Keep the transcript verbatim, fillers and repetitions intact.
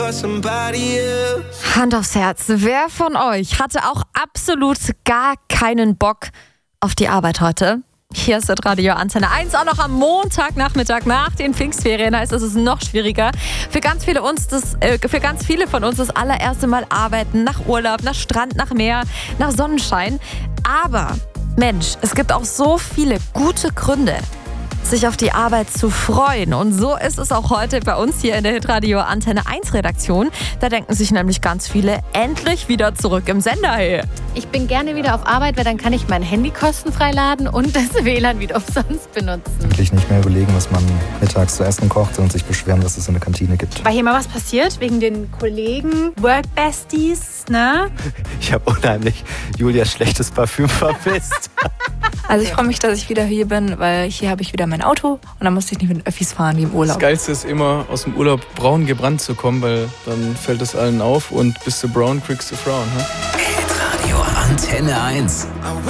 Hand aufs Herz, wer von euch hatte auch absolut gar keinen Bock auf die Arbeit heute? Hier ist das Radio Antenne eins, auch noch am Montagnachmittag nach den Pfingstferien, heißt es ist noch schwieriger. Für ganz viele uns das, äh, für ganz viele von uns das allererste Mal arbeiten, nach Urlaub, nach Strand, nach Meer, nach Sonnenschein. Aber Mensch, es gibt auch so viele gute Gründe, sich auf die Arbeit zu freuen. Und so ist es auch heute bei uns hier in der Hitradio Antenne eins Redaktion. Da denken sich nämlich ganz viele endlich wieder zurück im Sender. Hey. Ich bin gerne wieder auf Arbeit, weil dann kann ich mein Handy kostenfrei laden und das W L A N wieder umsonst benutzen. Wirklich nicht mehr überlegen, was man mittags zu essen kocht und sich beschweren, was es in der Kantine gibt. War hier mal was passiert wegen den Kollegen, Work-Besties, ne? Ich habe unheimlich Julias schlechtes Parfüm vermisst. Also ich freue mich, dass ich wieder hier bin, weil hier habe ich wieder mein Auto und dann muss ich nicht mit den Öffis fahren wie im Urlaub. Das Geilste ist immer, aus dem Urlaub braun gebrannt zu kommen, weil dann fällt es allen auf und bist du braun, kriegst du Frauen. Ne? Hitradio Antenne eins.